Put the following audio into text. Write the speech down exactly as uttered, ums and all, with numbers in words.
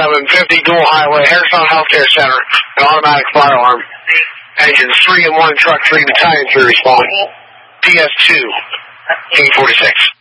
seven fifty dual highway, Harrison Healthcare Center, an automatic fire alarm. Engines three and one, truck three, battalion three respond. P S two, eight forty-six.